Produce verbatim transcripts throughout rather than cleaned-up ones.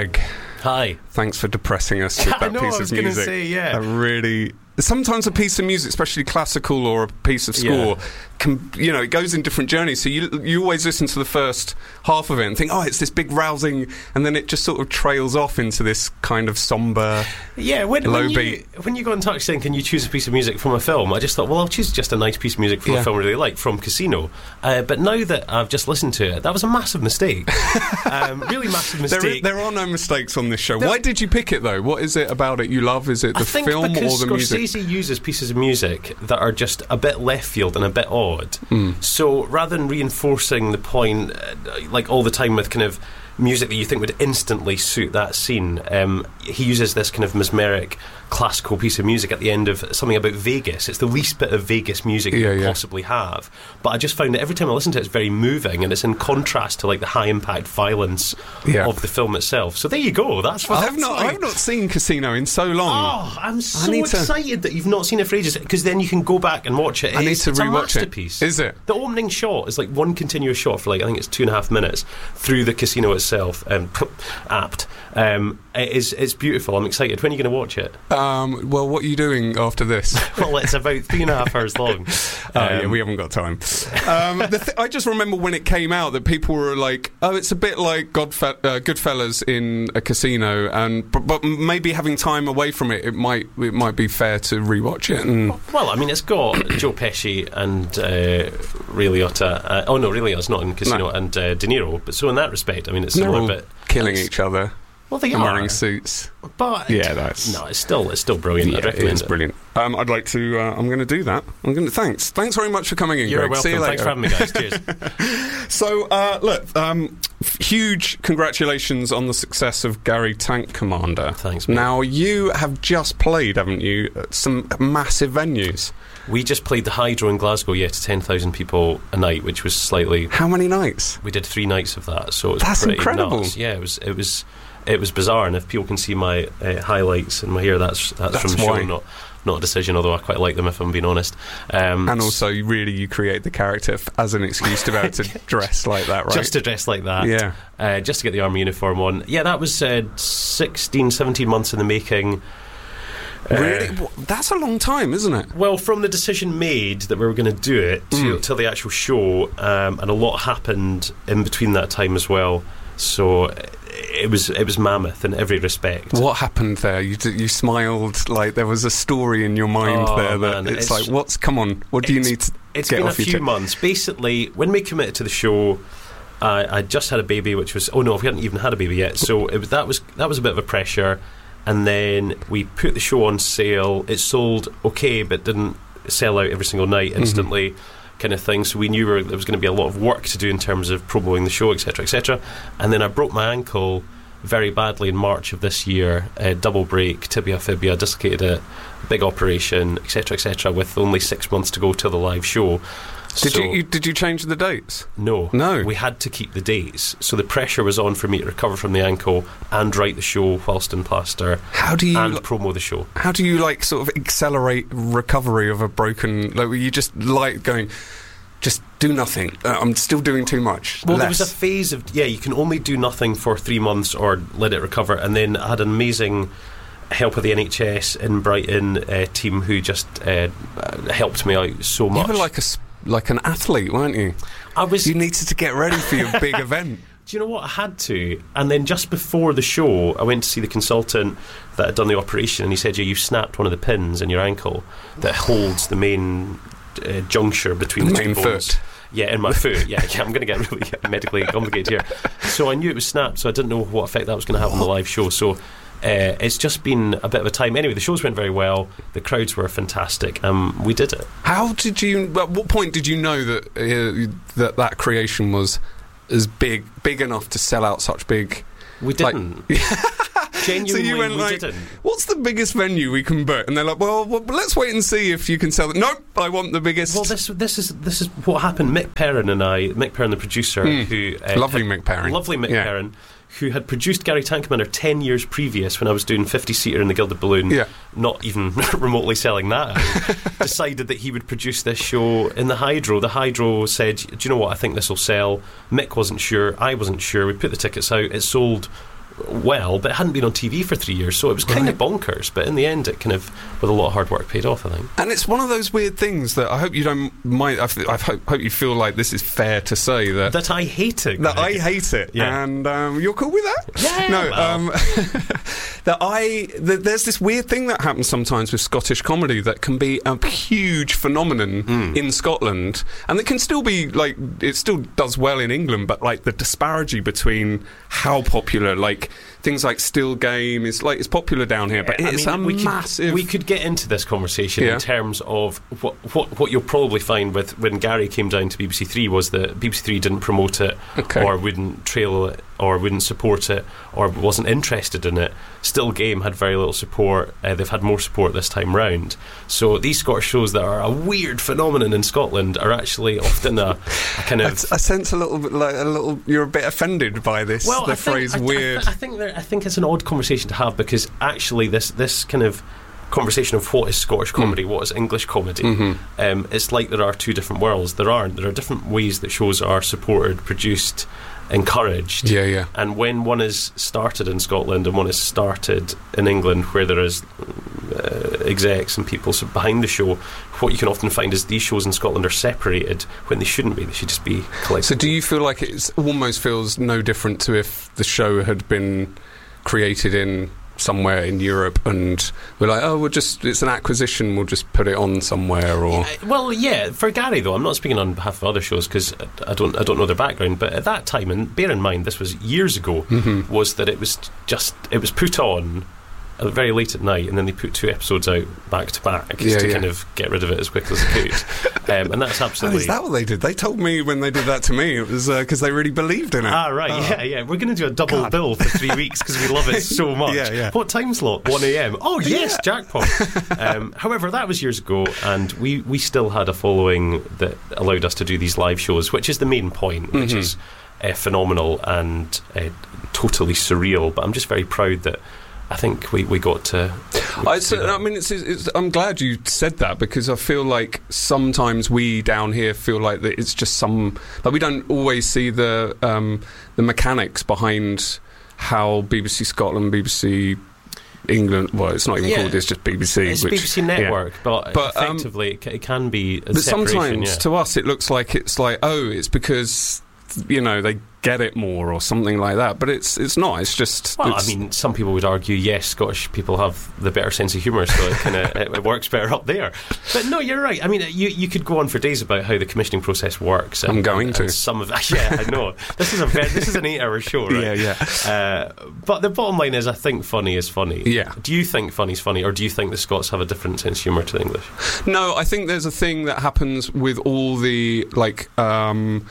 Greg. Hi. Thanks for depressing us with that I know, piece I was of music. Say, yeah. A really... Sometimes a piece of music, especially classical or a piece of score, Yeah. can, you know, it goes in different journeys. So you you always listen to the first half of it and think, oh, it's this big rousing, and then it just sort of trails off into this kind of somber, yeah, when, low when you, beat. When you got in touch saying, can you choose a piece of music from a film, I just thought, well, I'll choose just a nice piece of music from Yeah. a film I really like, from Casino. Uh, but now that I've just listened to it, that was a massive mistake. um, really massive mistake. There, there are no mistakes on this show. There- Why did you pick it, though? What is it about it you love? Is it the I think film or because the music? Scorsese uses pieces of music that are just a bit left field and a bit odd. Mm. So rather than reinforcing the point, uh, like all the time with kind of music that you think would instantly suit that scene, um, he uses this kind of mesmeric classical piece of music at the end of something about Vegas. It's the least bit of Vegas music Yeah, you could yeah. possibly have. But I just found that every time I listen to it, it's very moving, and it's in contrast to like the high impact violence Yeah. of the film itself. So there you go. That's what I've not, I've not seen Casino in so long. Oh, I'm so need to- excited that you've not seen it for ages, because then you can go back and watch it. I need It's- to it's a rewatch it. masterpiece. Is it? The opening shot is like one continuous shot for like I think it's two and a half minutes through the casino itself. Um, apt. Um, it is. It's beautiful. I'm excited. When are you going to watch it? Um, well, what are you doing after this? Well, it's about three and a half hours long. Oh, yeah, Um, we haven't got time. Um, the th- I just remember when it came out that people were like, "Oh, it's a bit like Godfe- uh, Goodfellas in a casino," and but, but maybe having time away from it, it might it might be fair to rewatch it. And Well, I mean, it's got Joe Pesci and uh, Ray Liotta. Uh, oh no, Ray Liotta's not in Casino, No. and uh, De Niro. But so in that respect, I mean, it's they're similar, all but killing it's- each other Well, they and are wearing suits. but Yeah, that's- no. It's still it's still brilliant. Yeah, I'd it recommend is brilliant. Um, I'd like to. Uh, I'm going to do that. I'm going to. Thanks. Thanks very much for coming in, You're Greg. welcome. See you later. Thanks for having me, guys. Cheers. So, uh, look, um, f- huge congratulations on the success of Gary Tank Commander. Thanks, mate. Now, you have just played, haven't you, at some massive venues. We just played the Hydro in Glasgow, yeah, to ten thousand people a night, which was slightly... How many nights? We did three nights of that, so it was That's pretty incredible. nuts. Yeah, it was it was it was bizarre, and if people can see my uh, highlights and my hair, that's that's, That's from the why. show, not not a decision, although I quite like them if I'm being honest. Um, And also, you really, you create the character f- as an excuse to be able to dress like that, right? just to dress like that, Yeah. uh, just to get the army uniform on. Yeah, that was uh, sixteen, seventeen months in the making. Uh, Really? Wha- That's a long time, isn't it? Well, from the decision made that we were going to do it to, Mm. till the actual show, um, and a lot happened in between that time as well. So uh, it was it was mammoth in every respect. What happened there? You d- you smiled like there was a story in your mind Oh, there that man, it's, it's- like, what's come on? What do you it's- need to It's get been a off your few chest? months. Basically, when we committed to the show, I I just had a baby, which was oh no, we hadn't even had a baby yet. So it was that was that was a bit of a pressure. And then we put the show on sale. It sold okay, but didn't sell out every single night instantly, kind of thing. So we knew there was going to be a lot of work to do in terms of promoting the show, et cetera, et cetera. And then I broke my ankle very badly in March of this year. Uh, double break, tibia, fibia, dislocated it, big operation, et cetera, et cetera. With only six months to go till the live show. Did So- you, you did you change the dates? No. No. We had to keep the dates. So the pressure was on for me to recover from the ankle and write the show whilst in plaster How do you and promo the show. how do you like sort of accelerate recovery of a broken? Like, were you just like going, just do nothing? Uh, I'm still doing too much. Well, Less. there was a phase of, yeah, you can only do nothing for three months or let it recover. And then I had an amazing help with the N H S in Brighton uh, team who just uh, uh, helped me out so You much. were like a s- like an athlete, weren't you? I was... You needed to get ready for your big event. Do you know what? I had to. And then just before the show, I went to see the consultant that had done the operation, and he said, yeah, you snapped one of the pins in your ankle that holds the main uh, juncture between the, The two main bones. foot. Yeah, in my foot. Yeah, yeah, I'm going to get really medically complicated here. So I knew it was snapped, so I didn't know what effect that was going to have on the live show. So uh, it's just been a bit of a time. Anyway, the shows went very well. The crowds were fantastic. Um, we did it. How did you? At what point did you know that uh, that that creation was as big big enough to sell out such big? We Like- didn't. Genuinely, So you went we like, didn't. what's the biggest venue we can book? And they're like, well, well, let's wait and see if you can sell it. Nope, I want the biggest. Well, this this is this is what happened. Mick Perrin and I, Mick Perrin, the producer, Mm. who uh, Lovely had- Mick Perrin. lovely Mick Yeah. Perrin, who had produced Gary Tank Commander ten years previous when I was doing fifty seater in the Gilded Balloon, Yeah. not even remotely selling that out, decided that he would produce this show in the Hydro. The Hydro said, do you know what, I think this will sell. Mick wasn't sure, I wasn't sure. We put the tickets out, it sold well, but it hadn't been on T V for three years, so it was kind Right. of bonkers. But in the end, it kind of, with a lot of hard work, paid off, I think. And it's one of those weird things that I hope you don't mind. I, f- I hope, hope you feel like this is fair to say that That I hate it. that I hate it, Yeah. and um, you're cool with that. Yeah, No, well. um, that I that there's this weird thing that happens sometimes with Scottish comedy that can be a huge phenomenon Mm. in Scotland, and it can still be like it still does well in England, but like the disparity between how popular like things like Still Game is like it's popular down here, but I it's mean, a we massive. Could, we could get into this conversation Yeah. in terms of what, what what you'll probably find with when Gary came down to B B C Three was that B B C Three didn't promote it, Okay. or wouldn't trail it, or wouldn't support it, or wasn't interested in it. Still Game had very little support. Uh, they've had more support this time round. So these Scottish shows that are a weird phenomenon in Scotland are actually often a, a kind I, of. I sense a little bit like a little. You're a bit offended by this. Well, the I think, phrase I, I- weird. I, think there, I think it's an odd conversation to have because actually this this kind of conversation of what is Scottish comedy, what is English comedy, Mhm. um, it's like there are two different worlds. There are there are different ways that shows are supported, produced, encouraged. Yeah, yeah. And when one is started in Scotland and one is started in England, where there is uh, execs and people so behind the show, what you can often find is these shows in Scotland are separated when they shouldn't be. They should just be collected. So do you feel like it almost feels no different to if the show had been created in somewhere in Europe and we're like, oh, we'll just it's an acquisition, we'll just put it on somewhere, or Yeah, well, yeah. For Gary, though, I'm not speaking on behalf of other shows because I don't, I don't know their background. But at that time, and bear in mind, this was years ago, Mm-hmm. was that it was just it was put on uh, very late at night, and then they put two episodes out back to back just Yeah, to yeah. kind of get rid of it as quickly as they could. um, and that's Oh, absolutely. is that what they did? They told me when they did that to me, it was because they really believed in it. Ah, right, Oh. yeah, yeah. We're going to do a double God. bill for three weeks because we love it so much. Yeah, yeah. What time slot? one a.m. Oh, yes, Yeah. jackpot. um, however, that was years ago, and we, we still had a following that allowed us to do these live shows, which is the main point, which Mhm. is uh, phenomenal and uh, totally surreal. But I'm just very proud that I think we, we got to. we I, got to so, do that. I mean, it's, it's, I'm glad you said that because I feel like sometimes we down here feel like that it's just some like we don't always see the um, the mechanics behind how B B C Scotland, B B C England. Well, it's not even Yeah. called. It's just B B C. It's which, B B C yeah. Network, but, But, um, effectively it, ca- it can be a But separation, sometimes yeah. to us it looks like it's like, oh, it's because you know they get it more or something like that. But it's it's not. It's just. Well, it's, I mean, some people would argue, yes, Scottish people have the better sense of humour, so it kind of it, it works better up there. But no, you're right. I mean, you you could go on for days about how the commissioning process works. And, I'm going and, to. and some of yeah, I know. This is a very, this is an eight-hour show, right? Yeah, yeah. Uh, but the bottom line is, I think funny is funny. Yeah. Do you think funny's funny, or do you think the Scots have a different sense of humour to the English? No, I think there's a thing that happens with all the like um,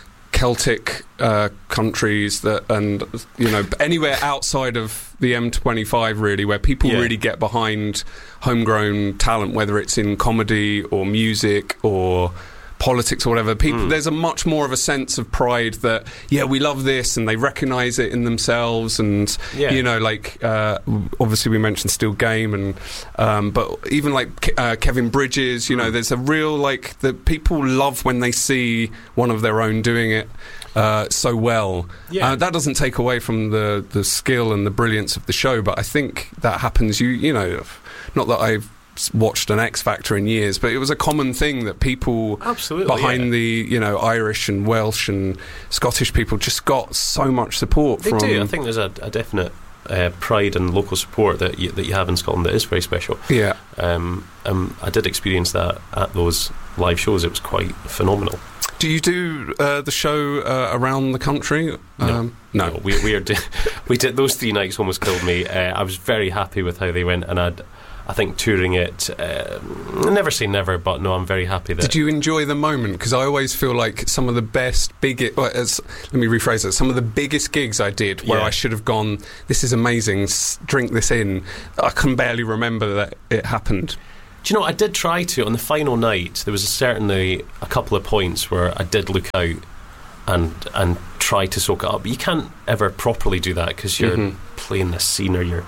Celtic uh, countries that, and you know, anywhere outside of the M twenty-five, really, where people Yeah. really get behind homegrown talent, whether it's in comedy or music or politics or whatever. People, Mm. there's a much more of a sense of pride that yeah, we love this, and they recognise it in themselves, and Yeah. you know, like uh, obviously we mentioned Still Game, and um, but even like Ke- uh, Kevin Bridges, you know, Mm. there's a real like the people love when they see one of their own doing it uh, so well. Yeah. Uh, that doesn't take away from the the skill and the brilliance of the show, but I think that happens. You you know, not that I've s- watched an X Factor in years, but it was a common thing that people Absolutely. behind yeah. the you know Irish and Welsh and Scottish people just got so much support They from. do. I think there's a, a definite uh, pride and local support that you, that you have in Scotland that is very special. Yeah. Um, um, I did experience that at those live shows. It was quite phenomenal. Do you do uh, the show uh, around the country? No. Um, no. we we are do- we did those three nights. Almost killed me. Uh, I was very happy with how they went, and I'd. I think touring it, uh, never say never, but no, I'm very happy that. Did you enjoy the moment? Because I always feel like some of the best, biggest. Well, as, let me rephrase it. Some of the biggest gigs I did, where Yeah. I should have gone, "This is amazing. S- drink this in." I can barely remember that it happened. Do you know, I did try to. On the final night, there was certainly a couple of points where I did look out and and try to soak it up. But you can't ever properly do that because you're Mhm. playing this scene or you're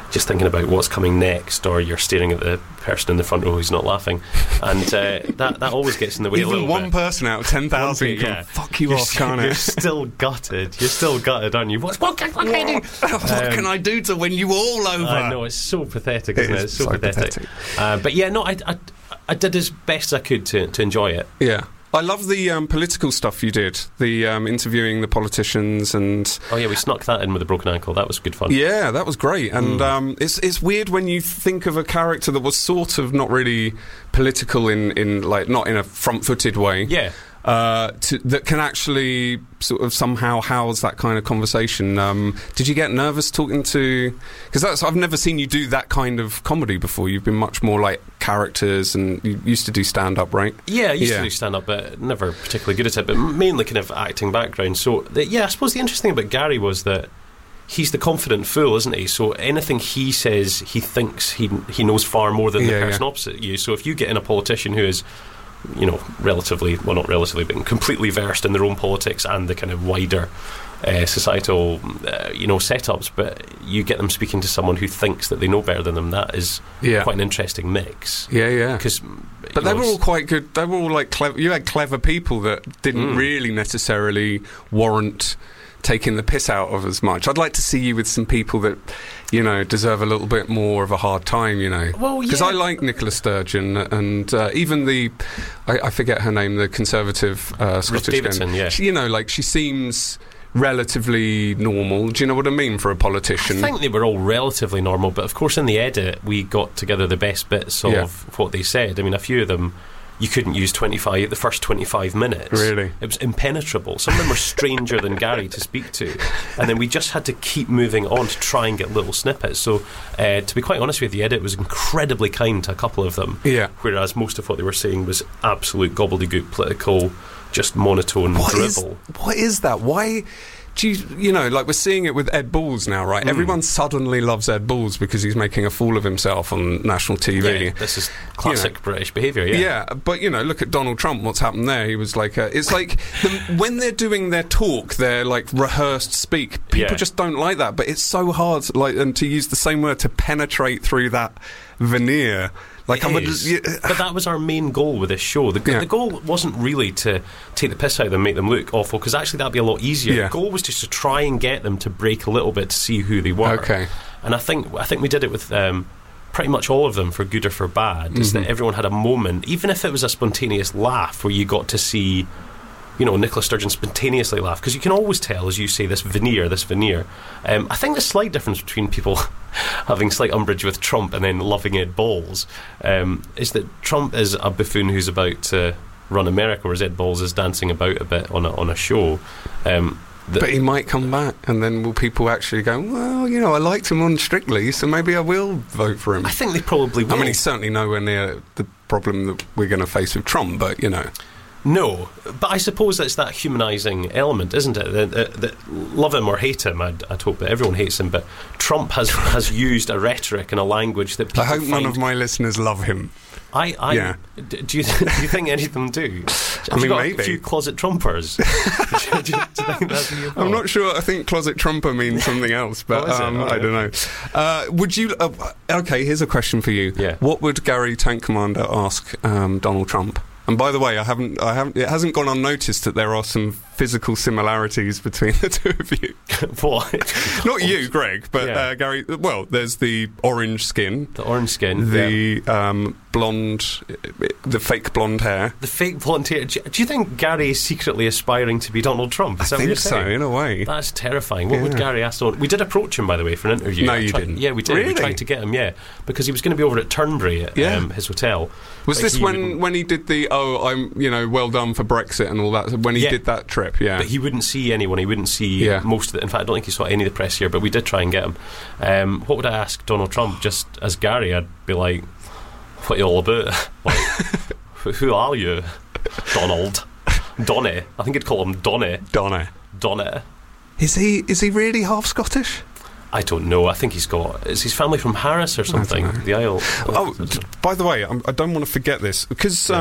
just thinking about what's coming next, or you're staring at the person in the front row who's not laughing, and uh, that that always gets in the way. Even a little one bit. person out of ten thousand One, can yeah. fuck you you're, off, can't you're it? still gutted. You're still gutted, aren't you? What, what, can, what can I do? What Um, can I do to win you all over? I know, it's so pathetic, It isn't it? is It's so, so pathetic. pathetic. Uh, but yeah, no, I, I, I did as best I could to, to enjoy it. Yeah. I love the um, political stuff you did, the um, interviewing the politicians and... Oh yeah, we snuck that in with a broken ankle. That was good fun. Yeah, that was great. And Mm. um, it's it's weird when you think of a character that was sort of not really political in, in like, not in a front-footed way. Yeah. Uh, to, that can actually sort of somehow house that kind of conversation. Um, did you get nervous talking to... Because that's I've never seen you do that kind of comedy before. You've been much more like characters, and you used to do stand-up, right? Yeah, I used Yeah. to do stand-up, but never particularly good at it, but mainly kind of acting background. So, the, yeah, I suppose the interesting thing about Gary was that he's the confident fool, isn't he? So anything he says, he thinks he he knows far more than Yeah, the person yeah. opposite you. So if you get in a politician who is, you know, relatively, well, not relatively, but completely versed in their own politics and the kind of wider uh, societal, uh, you know, setups, but you get them speaking to someone who thinks that they know better than them, that is Yeah. quite an interesting mix. Yeah, yeah. Because, But they were all quite good. They were all like clever. You had clever people that didn't Mm. really necessarily warrant taking the piss out of as much. I'd like to see you with some people that, you know, deserve a little bit more of a hard time, you know. Well, Because yeah. I like Nicola Sturgeon and uh, even the, I, I forget her name, the Conservative uh, Scottish Davidson, girl. yeah. She, you know, like she seems relatively normal. Do you know what I mean for a politician? I think they were all relatively normal, but of course in the edit we got together the best bits of Yeah. what they said. I mean, a few of them you couldn't use twenty-five the first twenty-five minutes. Really? It was impenetrable. Some of them were stranger than Gary to speak to, and then we just had to keep moving on to try and get little snippets. So uh, to be quite honest with you, the edit was incredibly kind to a couple of them, Yeah. whereas most of what they were saying was absolute gobbledygook, political, just monotone What is, dribble. what is that? Why do you, you know, like we're seeing it with Ed Balls now, right? Mm. Everyone suddenly loves Ed Balls because he's making a fool of himself on national T V. Yeah, this is classic British behaviour, yeah. Yeah, but you know, look at Donald Trump. What's happened there? He was like, uh, it's like the, when they're doing their talk, their like rehearsed speak. People Yeah. just don't like that, but it's so hard, like, and to use the same word to penetrate through that veneer. Like, It I'm a, is. yeah, But that was our main goal with this show. The, Yeah. the goal wasn't really to take the piss out of them, make them look awful, because actually that'd be a lot easier. Yeah. The goal was just to try and get them to break a little bit to see who they were. Okay. And I think I think we did it with um, pretty much all of them, for good or for bad. Is Mhm. that everyone had a moment, even if it was a spontaneous laugh, where you got to see, you know, Nicola Sturgeon spontaneously laugh, because you can always tell, as you say, this veneer, this veneer. Um, I think the slight difference between people having slight umbrage with Trump and then loving Ed Balls um, is that Trump is a buffoon who's about to run America, whereas Ed Balls is dancing about a bit on a, on a show. Um, the, But he might come back, and then will people actually go, well, you know, I liked him on Strictly, so maybe I will vote for him. I think they probably will. I mean, he's certainly nowhere near the problem that we're going to face with Trump, but, you know. No, but I suppose it's that humanising element, isn't it? That, that, that love him or hate him, I'd, I'd hope that everyone hates him, but Trump has has used a rhetoric and a language that people I hope find... none of my listeners love him. I, I, Yeah. d- do, you, do you think any of them do? Have I you mean, got maybe. a few closet Trumpers? do, you, do you think that's who you've got? I'm not sure. I think closet Trumper means something else, but Oh, is it? um, Oh, I don't know. Uh, would you... Uh, okay, here's a question for you. Yeah. What would Gary Tank Commander ask um, Donald Trump? And by the way, I haven't, I haven't, it hasn't gone unnoticed that there are some physical similarities between the two of you. What? Not you, Greg, but Yeah. uh, Gary. Well, there's the orange skin, The orange skin. the um, blonde, the fake blonde hair. The fake blonde hair. Do, do you think Gary is secretly aspiring to be Donald Trump? Is I that what you're think so, saying? in a way. That's terrifying. What would Yeah. Gary ask Donald? We did approach him, by the way, for an interview. No, I you tried- didn't. Yeah, we did. Really? We tried to get him, yeah, because he was going to be over at Turnberry at Yeah. um, his hotel. Was But this he when, wouldn't- when he did the, oh, I'm, you know, well done for Brexit and all that, when he Yeah. did that trip, yeah. But he wouldn't see anyone. He wouldn't see Yeah. most of it. In fact, I don't think he saw any of the press here, but we did try and get him. Um, what would I ask Donald Trump? Just as Gary, I'd be like, what are you all about? Like, who who are you? Donald. Donny. I think I'd call him Donny. Donna. Donny. Is he, is he really half Scottish? I don't know. I think he's got... Is his family from Harris or something? know. The Isle. Oh, d- by the way, I'm, I don't want to forget this because Yeah. um,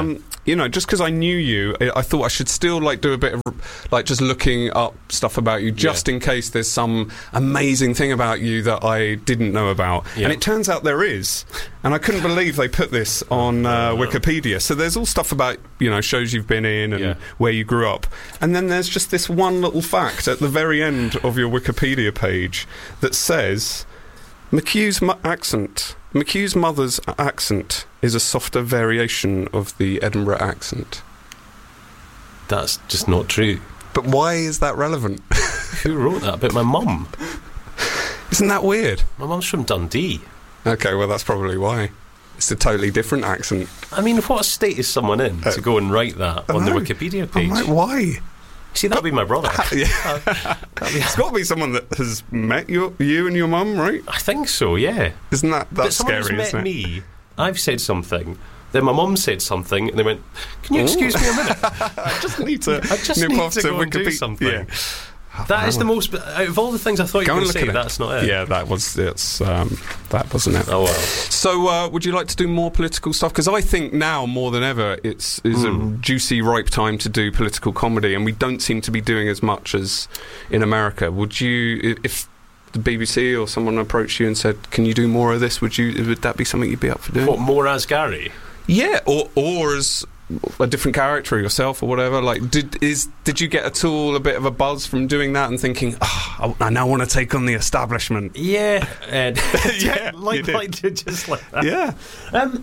you know, just because I knew you, I, I thought I should still like do a bit of like just looking up stuff about you, just yeah. in case there's some amazing thing about you that I didn't know about. Yeah. And it turns out there is, and I couldn't believe they put this on uh, Wikipedia. So there's all stuff about, you know, shows you've been in and yeah. where you grew up, and then there's just this one little fact at the very end of your Wikipedia page that says McHugh's mu- accent. McHugh's mother's accent is a softer variation of the Edinburgh accent. That's just not true. But why is that relevant? Who wrote that? About my mum. Isn't that weird? My mum's from Dundee. Okay, well, that's probably why. It's a totally different accent. I mean, what state is someone in uh, to go and write that on the Wikipedia page? I'm like, why? See, that'd be my brother. Yeah. uh, be it's got to be someone that has met your, you and your mum, right? I think so, yeah. Isn't that that's scary, isn't met it? me, I've said something, then my mum said something, and they went, can you excuse Ooh. me a minute? I just need to I just nip need off to to go and do Wikipedia. something. Yeah. That is the most, out of all the things I thought you were going to say, that's not it. Yeah, that was it's um, that wasn't it. Oh well. So, uh, would you like to do more political stuff? Because I think now more than ever, it's is mm. a juicy, ripe time to do political comedy, and we don't seem to be doing as much as in America. Would you, if the B B C or someone approached you and said, "Can you do more of this?" Would you? Would that be something you'd be up for doing? What, more as Gary? Yeah, or or as a different character yourself or whatever. Like, did is did you get at all a bit of a buzz from doing that and thinking, oh, I now want to take on the establishment? Yeah, Ed. yeah, like, like just like that. Yeah. Um,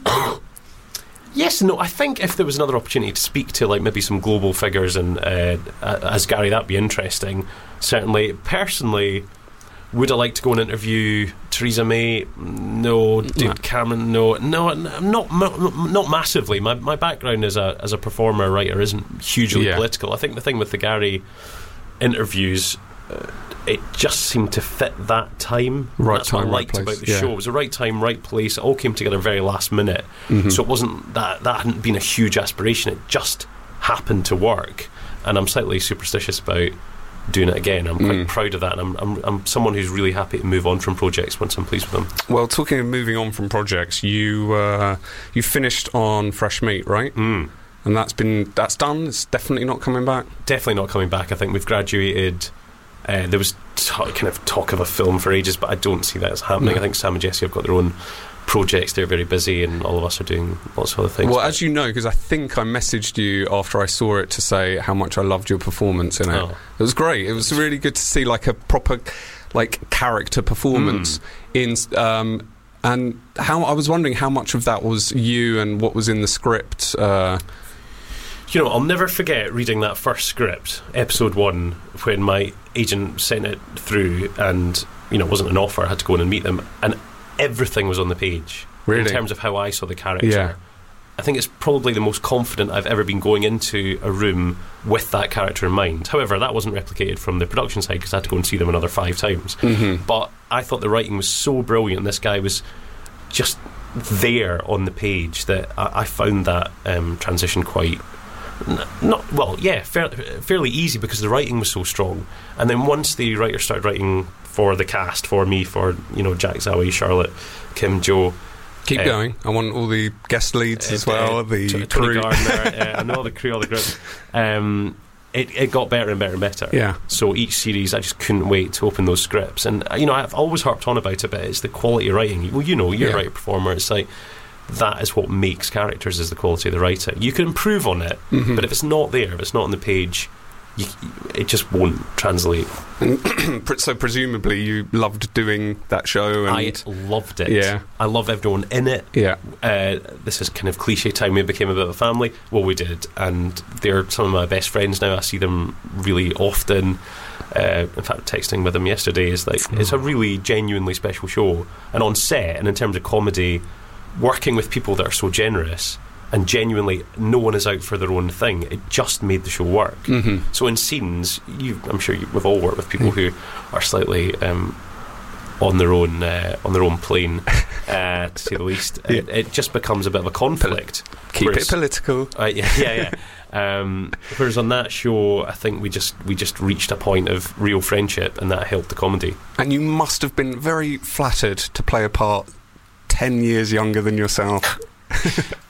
yes, no. I think if there was another opportunity to speak to like maybe some global figures and uh, as Gary, that'd be interesting. Certainly, personally. Would I like to go and interview Theresa May? No. David no. Cameron? No. No, not not massively. My my background as a as a performer writer isn't hugely yeah. political. I think the thing with the Gary interviews, uh, it just seemed to fit that time. Right That's time, what I liked right place. about the yeah. show. It was the right time, right place. It all came together very last minute. Mm-hmm. So it wasn't that that hadn't been a huge aspiration. It just happened to work. And I'm slightly superstitious about doing it again. I'm quite mm. proud of that, and I'm, I'm I'm someone who's really happy to move on from projects once I'm pleased with them. Well, talking of moving on from projects, you uh, you finished on Fresh Meat, right? Mm. And that's been that's done. It's definitely not coming back. Definitely not coming back. I think we've graduated. Uh, there was t- kind of talk of a film for ages, but I don't see that as happening. No. I think Sam and Jesse have got their own projects. They're very busy, and all of us are doing lots of other things. Well, as you know, because I think I messaged you after I saw it to say how much I loved your performance in it. Oh. It was great. It was really good to see like a proper like character performance mm. in um, and how I was wondering how much of that was you and what was in the script. Uh, You know, I'll never forget reading that first script, episode one, when my agent sent it through, and you know, it wasn't an offer. I had to go in and meet them, and everything was on the page really? in terms of how I saw the character. Yeah. I think it's probably the most confident I've ever been going into a room with that character in mind. However, that wasn't replicated from the production side because I had to go and see them another five times. Mm-hmm. But I thought the writing was so brilliant. This guy was just there on the page that I, I found that um, transition quite. Not well, yeah, fair, fairly easy because the writing was so strong. And then once the writer started writing for the cast, for me, for you know Jack Zowie, Charlotte, Kim, Joe. Keep uh, going. I want all the guest leads uh, as well. Uh, the t- crew. Tony Gardner, uh, I know the crew, all the group. Um, it, it got better and better and better. Yeah. So each series, I just couldn't wait to open those scripts. And you know, I've always harped on about it, but it's the quality of writing. Well, you know, you're yeah. a writer performer. It's like. That is what makes characters, is the quality of the writing. You can improve on it, mm-hmm. but if it's not there, if it's not on the page, you, it just won't translate. And so presumably you loved doing that show. And I loved it. Yeah. I love everyone in it. Yeah. Uh, this is kind of cliche time we became a bit of a family. Well, we did, and they're some of my best friends now. I see them really often. Uh, in fact, texting with them yesterday is like mm. it's a really genuinely special show. And on set, and in terms of comedy, working with people that are so generous and genuinely no one is out for their own thing, it just made the show work. Mm-hmm. So in scenes, you, I'm sure you, we've all worked with people mm. who are slightly um, on their own uh, on their own plane, uh, to say the least. Yeah. It, it just becomes a bit of a conflict. Keep whereas, it political. Uh, yeah, yeah, yeah. um, whereas on that show, I think we just we just reached a point of real friendship, and that helped the comedy. And you must have been very flattered to play a part ten years younger than yourself.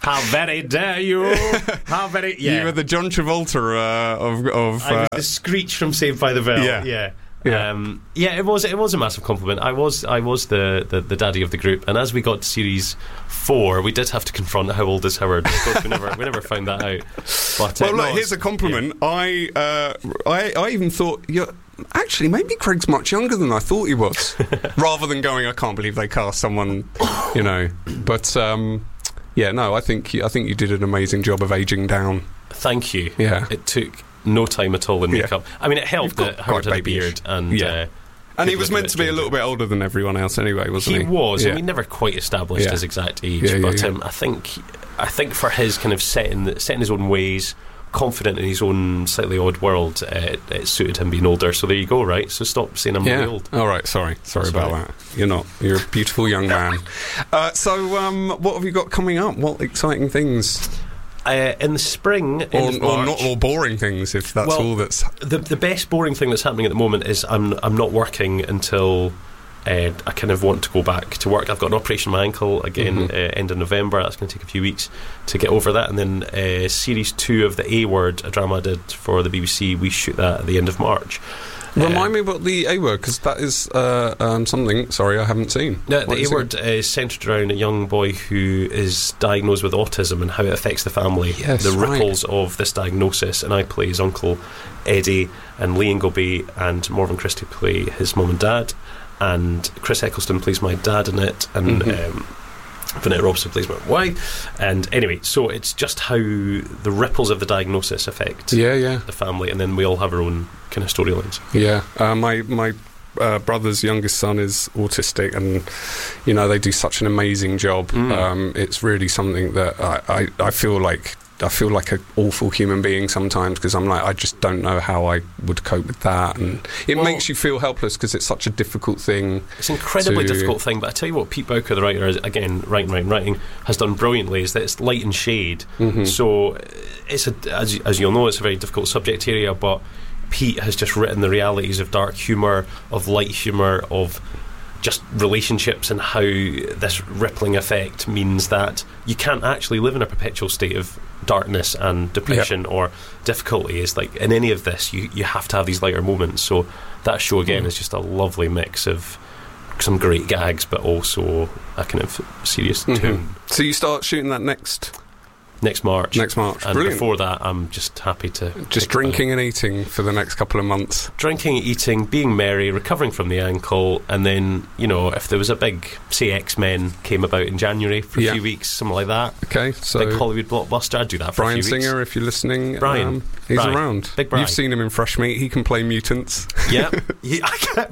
How very dare you? How very yeah. You were the John Travolta uh, of of. I was Uh, the Screech from Saved by the Bell. Yeah. yeah. Yeah. Um, yeah, it was it was a massive compliment. I was I was the, the, the daddy of the group, and as we got to series four, we did have to confront how old is Howard. Of course, we never we never found that out. But uh, well, look, no, here's a compliment. Yeah. I, uh, I I even thought you're. Actually, maybe Craig's much younger than I thought he was. Rather than going, I can't believe they cast someone, you know. But um, yeah, no, I think you, I think you did an amazing job of aging down. Thank you. Yeah, it took no time at all in makeup. Yeah. I mean, it helped that Howard had a beard, and yeah. uh, and he was meant to be a little bit older than everyone else, anyway, wasn't he? He was, yeah. and we never quite established yeah. his exact age. Yeah, yeah, but yeah. Um, I think, I think for his kind of set in, set in his own ways, confident in his own slightly odd world, uh, it, it suited him being older. So there you go, right? So stop saying I'm yeah. really old. All right, sorry, sorry That's about right. that. You're not. You're a beautiful young man. uh, so, um, what have you got coming up? What exciting things? Uh, in the spring, or, end of March, or not all boring things, if that's well, all that's. The the best boring thing that's happening at the moment is I'm I'm not working until uh, I kind of want to go back to work. I've got an operation on my ankle again, Mm-hmm. uh, end of November. That's going to take a few weeks to get over that, and then uh, series two of the A Word, a drama I did for the B B C. We shoot that at the end of March. Remind uh, me about the A Word, because that is uh, um, something. Sorry, I haven't seen. The, What the is A Word is centred around a young boy who is diagnosed with autism and how it affects the family. Yes, the right. ripples of this diagnosis, and I play his uncle Eddie, and Lee Ingleby and Morven Christie play his mum and dad, and Chris Eccleston plays my dad in it, and Mm-hmm. um, Vanessa Robson plays my wife. And anyway, so it's just how the ripples of the diagnosis affect Yeah, yeah, the family, and then we all have our own kind of storylines. yeah. Uh, my my uh, brother's youngest son is autistic, and you know they do such an amazing job. Mm. Um, it's really something that I, I, I feel like. I feel like an awful human being sometimes, because I'm like, I just don't know how I would cope with that, and it Well, makes you feel helpless because it's such a difficult thing. It's an incredibly to- difficult thing, but I tell you what, Pete Bowker, the writer, is, again, writing, writing, writing, has done brilliantly, is that it's light and shade. Mhm. So it's a, as, you- as you'll know, it's a very difficult subject area, but Pete has just written the realities of dark humour, of light humour, of just relationships, and how this rippling effect means that you can't actually live in a perpetual state of darkness and depression Yep. or difficulty. It's like in any of this, you, you have to have these lighter moments. So that show again Mm. is just a lovely mix of some great gags, but also a kind of serious Mhm. tone. So you start shooting that next Next March. next March. And Brilliant. before that, I'm just happy to Just pick drinking and eating for the next couple of months. drinking, eating, being merry, recovering from the ankle, and then, you know, if there was a big, say, X-Men came about in January for a Yeah. few weeks, something like that, Okay, so big Hollywood blockbuster, I'd do that for Brian a few weeks. Singer, if you're listening, Brian. um, he's Brian. around. Big Brian. You've seen him in Fresh Meat. He can play mutants. Yeah. yeah I can't,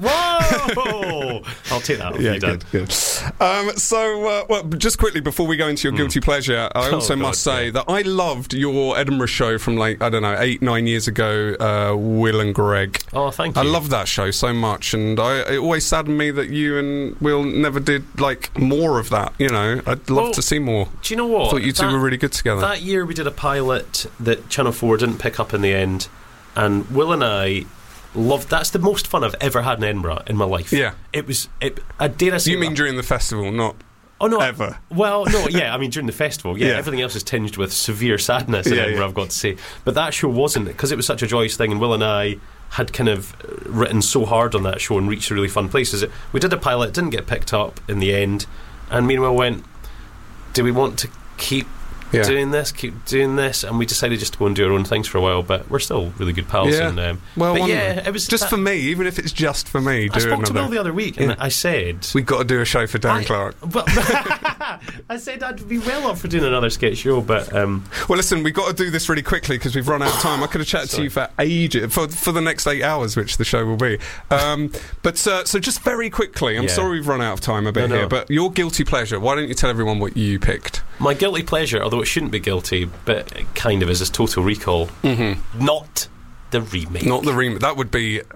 whoa! I'll take that. Yeah, you done. good, good. Um, so, uh, well, just quickly before we go into your guilty pleasure, I Oh, also God, must say yeah. that I loved your Edinburgh show from like I don't know eight, nine years ago. Uh, Will and Greg. Oh, thank you. I love that show so much, and I, it always saddened me that you and Will never did like more of that. You know, I'd love Well, to see more. Do you know what? I thought you two That- were really good together. That year we did a pilot that Channel four didn't pick up in the end, and Will and I loved. That's the most fun I've ever had in Edinburgh in my life. Yeah. It was. It, I dare I say You mean that- during the festival, not Oh no! ever? Well, no, yeah. I mean, during the festival, yeah, Yeah. everything else is tinged with severe sadness in Yeah, Edinburgh, yeah. I've got to say. But that show wasn't, because it was such a joyous thing, and Will and I had kind of written so hard on that show and reached really fun places. It, we did a pilot, it didn't get picked up in the end, and me and Will went, do we want to keep Yeah. doing this, keep doing this? And we decided just to go and do our own things for a while, but we're still really good pals. Yeah. And, um, Well, but one- yeah, it was just that- for me, even if it's just for me. I Do spoke to Will another. the other week, and Yeah. I said... We got to do a show for Dan I- Clark. Well, I said I'd be well up for doing another sketch show, but um, Well, listen, we've got to do this really quickly because we've run out of time. I could have chatted to you for ages, for, for the next eight hours, which the show will be. Um, but uh, so just very quickly, I'm Yeah. sorry we've run out of time a bit No, no. here, but your guilty pleasure, why don't you tell everyone what you picked? my guilty pleasure, although it shouldn't be guilty, but it kind of is, is Total Recall. Mm-hmm. Not the remake. Not the remake. That would be a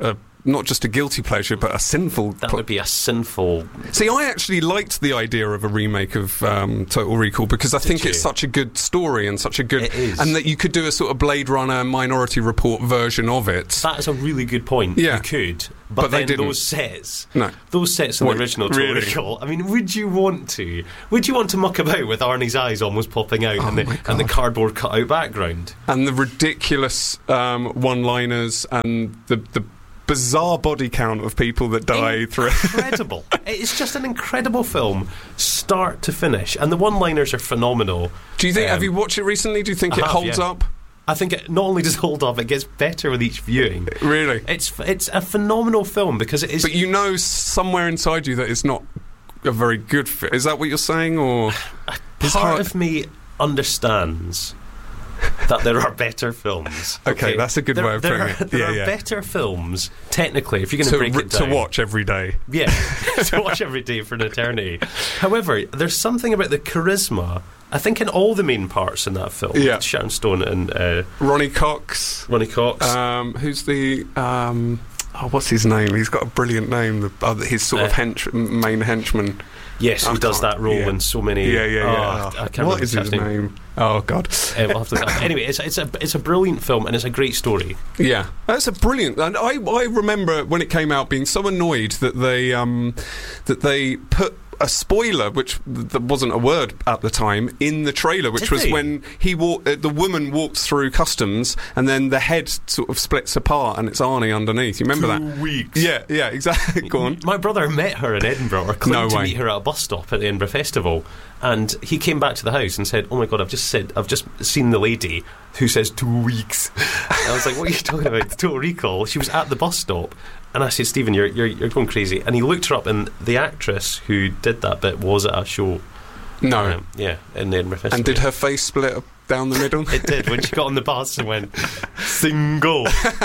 not just a guilty pleasure, but a sinful. That would be a sinful. See, I actually liked the idea of a remake of um, Total Recall because I Did think you? it's such a good story and such a good, It is. and that you could do a sort of Blade Runner, Minority Report version of it. That is a really good point. Yeah. You could, but, But they then didn't. those sets, No. those sets in What, the original Total really? Recall. I mean, would you want to? Would you want to muck about with Arnie's eyes almost popping out Oh and the my and the God. cardboard cutout background? And the ridiculous um, one-liners and the the bizarre body count of people that die through. Incredible! It's just an incredible film, start to finish, and the one-liners are phenomenal. Do you think? Um, have you watched it recently? Do you think I it have, holds yeah. up? I think it not only does it hold up, it gets better with each viewing. Really? It's it's a phenomenal film because it is. But you know, somewhere inside you that it's not a very good fit. Is that what you're saying, or It's part hard- of me understands that there are better films. Okay, that's a good there, way of there putting are, it. There Yeah, are yeah. better films, technically, if you're going to to, break re- it to down. watch every day? Yeah, to watch every day for an eternity. However, there's something about the charisma, I think, in all the main parts in that film. Yeah. Sharon Stone and uh, Ronnie Cox. Ronnie Cox. Um, who's the? Um, oh, what's his name? He's got a brilliant name. The, uh, his sort of Uh, hench, main henchman. yes, who I does can't- that role yeah. in so many. Yeah, yeah, oh, yeah. I can't What remember is his name. name? Oh God. Uh, we'll have to- anyway, it's it's a it's a brilliant film and it's a great story. Yeah, that's a brilliant. And I I remember when it came out being so annoyed that they um that they put a spoiler, which th- wasn't a word at the time, in the trailer, which Did was they? when he walked, uh, the woman walked through customs, and then the head sort of splits apart, and it's Arnie underneath. You remember that? Weeks. Yeah, yeah, exactly. Go on. My brother met her in Edinburgh, or claimed No to way. meet her at a bus stop at the Edinburgh Festival, and he came back to the house and said, "Oh my God, I've just said, I've just seen the lady who says two weeks." And I was like, "What are you talking about? Total Recall." She was at the bus stop, and I said, "Stephen, you're you're, you're going crazy." And he looked her up, and the actress who did that bit was at a show. No. Um, yeah, in the Edinburgh Festival. And did her face split up down the middle? It did when she got on the bus and went single,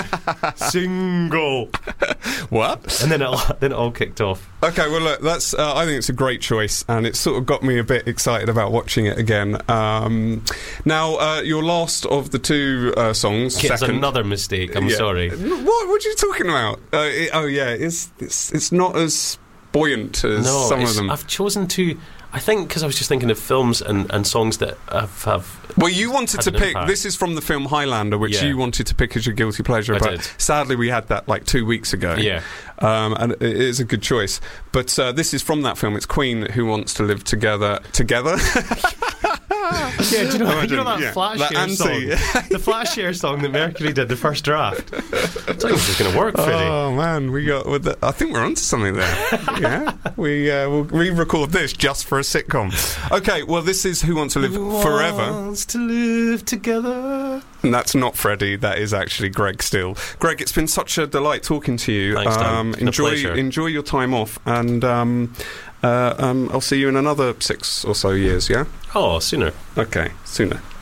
single, What? and then it all, then it all kicked off. Okay, well, look, that's. Uh, I think it's a great choice, and it sort of got me a bit excited about watching it again. Um, now, uh, your last of the two uh, songs, It's second. another mistake. I'm Yeah. sorry. What? What are you talking about? Uh, it, oh, yeah, it's it's it's not as buoyant as No, some of it's- them. I've chosen to. I think because I was just thinking of films and, and songs that have, have Well, you wanted had to an pick. impact. This is from the film Highlander, which Yeah. you wanted to pick as your guilty pleasure. I but did. sadly, we had that like two weeks ago. Yeah. Um, and it is a good choice. But uh, this is from that film. It's Queen Who Wants to Live Together. Together? Yeah, do you know, Imagine, you know that yeah. Flash That Share song? Ansi. The Flash Share song that Mercury did, the first draft. I thought this was going to work, Freddie. Oh man, we got. With the, I think we're onto something there. Yeah, we uh, will re-record this just for a sitcom. Okay, well, this is Who Wants to Live Who Forever, wants to live together? and that's not Freddie. That is actually Greg Still. Greg, it's been such a delight talking to you. Thanks, Dan. Um, It's been a enjoy pleasure. enjoy your time off, and um, uh, um, I'll see you in another six or so years. Yeah. Oh, sooner. Okay, sooner.